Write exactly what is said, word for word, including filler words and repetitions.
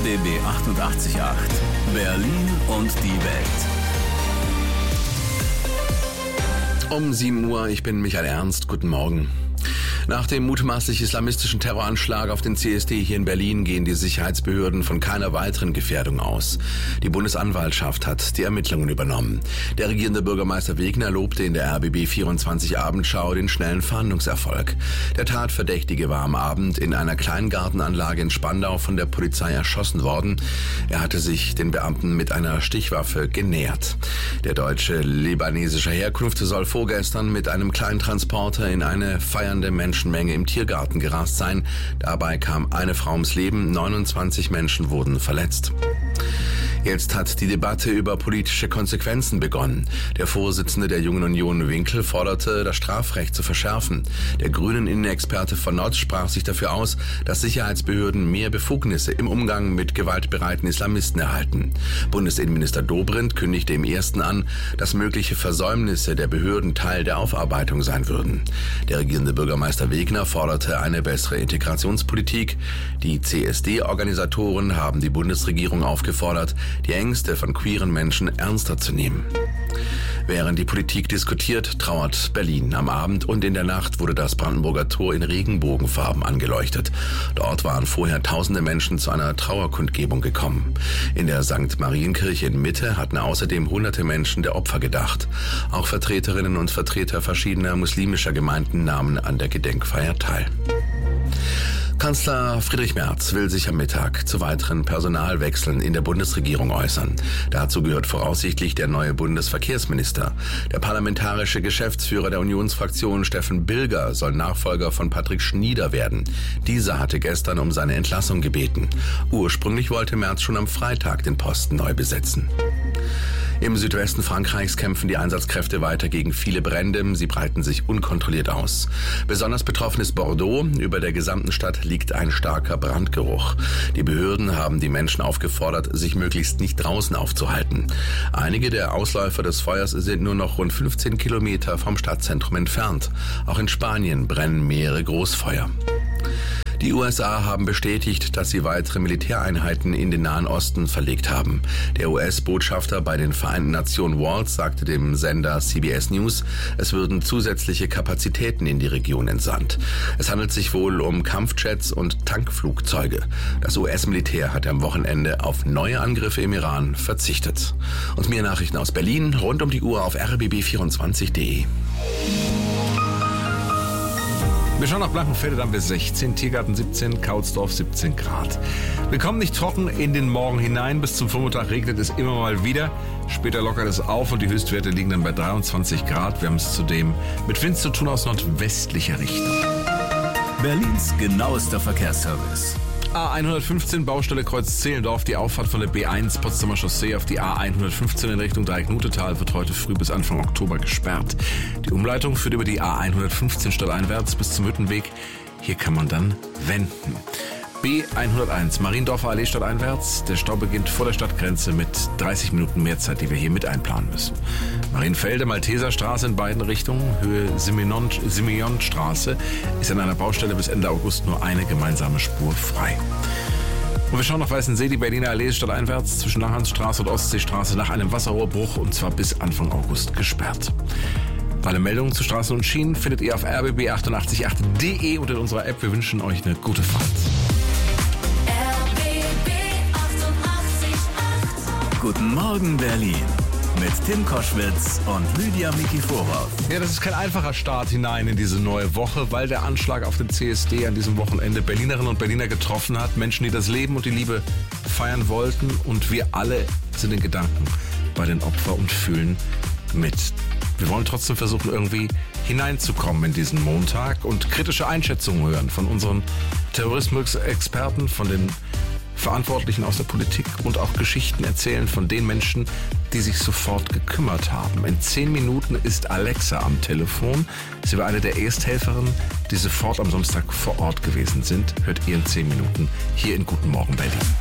B B achtundachtzig Komma acht. Berlin und die Welt. Um sieben Uhr, ich bin Michael Ernst, guten Morgen. Nach dem mutmaßlich islamistischen Terroranschlag auf den C S D hier in Berlin gehen die Sicherheitsbehörden von keiner weiteren Gefährdung aus. Die Bundesanwaltschaft hat die Ermittlungen übernommen. Der regierende Bürgermeister Wegner lobte in der R B B vierundzwanzig Abendschau den schnellen Fahndungserfolg. Der Tatverdächtige war am Abend in einer Kleingartenanlage in Spandau von der Polizei erschossen worden. Er hatte sich den Beamten mit einer Stichwaffe genähert. Der Deutsche libanesischer Herkunft soll vorgestern mit einem kleinen Transporter in eine feiernde Menschenmenge im Tiergarten gerast sein. Dabei kam eine Frau ums Leben, neunundzwanzig Menschen wurden verletzt. Jetzt hat die Debatte über politische Konsequenzen begonnen. Der Vorsitzende der Jungen Union Winkel forderte, das Strafrecht zu verschärfen. Der grünen Innenexperte von Notz sprach sich dafür aus, dass Sicherheitsbehörden mehr Befugnisse im Umgang mit gewaltbereiten Islamisten erhalten. Bundesinnenminister Dobrindt kündigte im ersten an, dass mögliche Versäumnisse der Behörden Teil der Aufarbeitung sein würden. Der regierende Bürgermeister Wegner forderte eine bessere Integrationspolitik. Die C S D-Organisatoren haben die Bundesregierung aufgefordert, die Ängste von queeren Menschen ernster zu nehmen. Während die Politik diskutiert, trauert Berlin. Am Abend und in der Nacht wurde das Brandenburger Tor in Regenbogenfarben angeleuchtet. Dort waren vorher tausende Menschen zu einer Trauerkundgebung gekommen. In der Sankt Marienkirche in Mitte hatten außerdem hunderte Menschen der Opfer gedacht. Auch Vertreterinnen und Vertreter verschiedener muslimischer Gemeinden nahmen an der Gedenkfeier teil. Kanzler Friedrich Merz will sich am Mittag zu weiteren Personalwechseln in der Bundesregierung äußern. Dazu gehört voraussichtlich der neue Bundesverkehrsminister. Der parlamentarische Geschäftsführer der Unionsfraktion Steffen Bilger soll Nachfolger von Patrick Schnieder werden. Dieser hatte gestern um seine Entlassung gebeten. Ursprünglich wollte Merz schon am Freitag den Posten neu besetzen. Im Südwesten Frankreichs kämpfen die Einsatzkräfte weiter gegen viele Brände. Sie breiten sich unkontrolliert aus. Besonders betroffen ist Bordeaux. Über der gesamten Stadt liegt ein starker Brandgeruch. Die Behörden haben die Menschen aufgefordert, sich möglichst nicht draußen aufzuhalten. Einige der Ausläufer des Feuers sind nur noch rund fünfzehn Kilometer vom Stadtzentrum entfernt. Auch in Spanien brennen mehrere Großfeuer. Die U S A haben bestätigt, dass sie weitere Militäreinheiten in den Nahen Osten verlegt haben. Der U S-Botschafter bei den Vereinten Nationen Waltz sagte dem Sender C B S News, es würden zusätzliche Kapazitäten in die Region entsandt. Es handelt sich wohl um Kampfjets und Tankflugzeuge. Das U S-Militär hat am Wochenende auf neue Angriffe im Iran verzichtet. Und mehr Nachrichten aus Berlin rund um die Uhr auf r b b vierundzwanzig punkt de. Wir schauen nach Blankenfelde, dann bis sechzehn, Tiergarten siebzehn, Kautsdorf siebzehn Grad. Wir kommen nicht trocken in den Morgen hinein. Bis zum Vormittag regnet es immer mal wieder. Später lockert es auf und die Höchstwerte liegen dann bei dreiundzwanzig Grad. Wir haben es zudem mit Wind zu tun aus nordwestlicher Richtung. Berlins genauester Verkehrsservice. A hundertfünfzehn, Baustelle Kreuz Zehlendorf, die Auffahrt von der B eins Potsdamer Chaussee auf die A hundertfünfzehn in Richtung Dreieck-Nutetal wird heute früh bis Anfang Oktober gesperrt. Die Umleitung führt über die A hundertfünfzehn stadteinwärts bis zum Hüttenweg. Hier kann man dann wenden. B hunderteins, Mariendorfer Allee stadteinwärts. Der Stau beginnt vor der Stadtgrenze mit dreißig Minuten mehr Zeit, die wir hier mit einplanen müssen. Marienfelde, Malteserstraße in beiden Richtungen, Höhe Simeonstraße, ist an einer Baustelle bis Ende August nur eine gemeinsame Spur frei. Und wir schauen nach Weißensee, die Berliner Allee ist stadteinwärts zwischen Langhansstraße und Ostseestraße nach einem Wasserrohrbruch und zwar bis Anfang August gesperrt. Alle Meldungen zu Straßen und Schienen findet ihr auf r b b achtundachtzig Komma acht punkt de und in unserer App. Wir wünschen euch eine gute Fahrt. Guten Morgen Berlin mit Tim Koschwitz und Lydia Mikiforov. Ja, das ist kein einfacher Start hinein in diese neue Woche, weil der Anschlag auf den C S D an diesem Wochenende Berlinerinnen und Berliner getroffen hat. Menschen, die das Leben und die Liebe feiern wollten und wir alle sind in Gedanken bei den Opfern und fühlen mit. Wir wollen trotzdem versuchen, irgendwie hineinzukommen in diesen Montag und kritische Einschätzungen hören von unseren Terrorismusexperten, von den Verantwortlichen aus der Politik und auch Geschichten erzählen von den Menschen, die sich sofort gekümmert haben. In zehn Minuten ist Alexa am Telefon. Sie war eine der Ersthelferinnen, die sofort am Samstag vor Ort gewesen sind. Hört ihr in zehn Minuten hier in Guten Morgen Berlin.